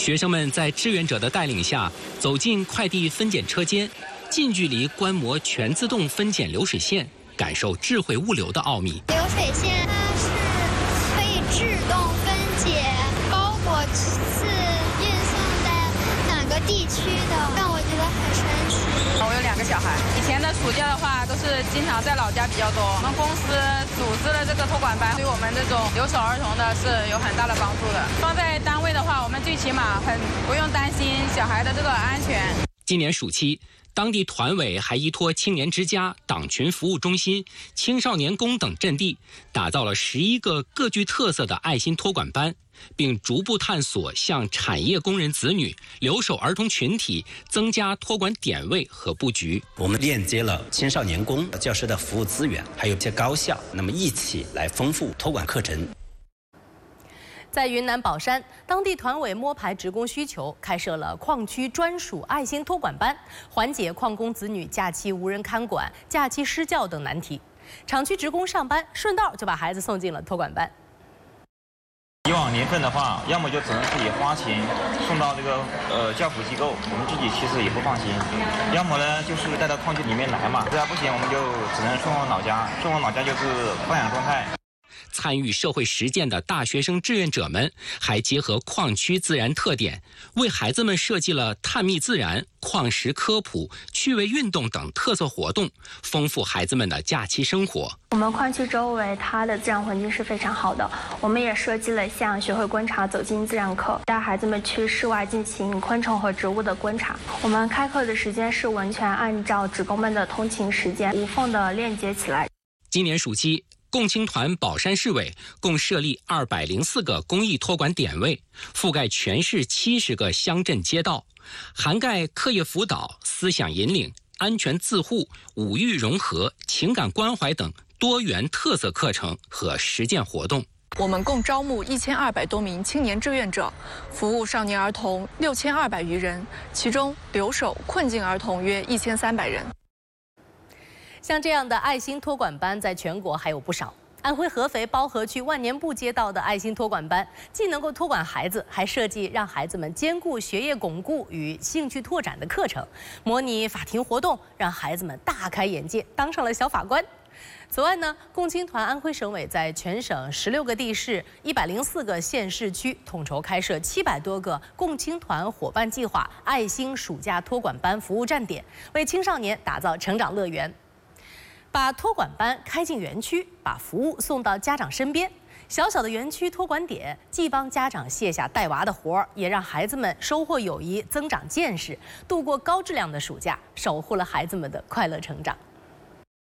学生们在志愿者的带领下，走进快递分拣车间，近距离观摩全自动分拣流水线，感受智慧物流的奥秘。 流水线它是可以自动分解包裹是运送在哪个地区的，让我觉得很神奇。 我有2个小孩，以前的暑假的话都是经常在老家比较多。我们公司组织了这个托管班，对我们这种留守儿童的是有很大的帮助的。放在单位的话，我们最起码不用担心小孩的这个安全。 今年暑期，当地团委还依托青年之家、党群服务中心、青少年宫等阵地，打造了11个各具特色的爱心托管班，并逐步探索向产业工人子女、留守儿童群体增加托管点位和布局。 我们链接了青少年宫教师的服务资源，还有一些高校，那么一起来丰富托管课程。 在云南保山，当地团委摸排职工需求，开设了矿区专属爱心托管班，缓解矿工子女假期无人看管、假期失教等难题。厂区职工上班顺道就把孩子送进了托管班。 以往年份的话，要么就只能自己花钱送到这个教辅机构，我们自己其实也不放心；要么呢就是带到矿区里面来嘛，实在不行我们就只能送往老家，送往老家就是放养状态。 参与社会实践的大学生志愿者们，还结合矿区自然特点，为孩子们设计了探秘自然、矿石科普、趣味运动等特色活动，丰富孩子们的假期生活。 我们矿区周围它的自然环境是非常好的，我们也设计了像学会观察、走进自然课，带孩子们去室外进行昆虫和植物的观察。我们开课的时间是完全按照职工们的通勤时间无缝的链接起来。 今年暑期，共青团保山市委共设立204个公益托管点位，覆盖全市70个乡镇街道，涵盖课业辅导、思想引领、安全自护、五育融合、情感关怀等多元特色课程和实践活动。 我们共招募1200多名青年志愿者，服务少年儿童6200余人，其中留守困境儿童约1300人。 像这样的爱心托管班在全国还有不少。安徽合肥包河区万年布街道的爱心托管班，既能够托管孩子，还设计让孩子们兼顾学业巩固与兴趣拓展的课程，模拟法庭活动，让孩子们大开眼界，当上了小法官。此外呢，共青团安徽省委在全省16个地市、104个县市区统筹开设700多个共青团伙伴计划爱心暑假托管班服务站点，为青少年打造成长乐园。把托管班开进园区，把服务送到家长身边。小小的园区托管点，既帮家长卸下带娃的活儿，也让孩子们收获友谊、增长见识，度过高质量的暑假，守护了孩子们的快乐成长。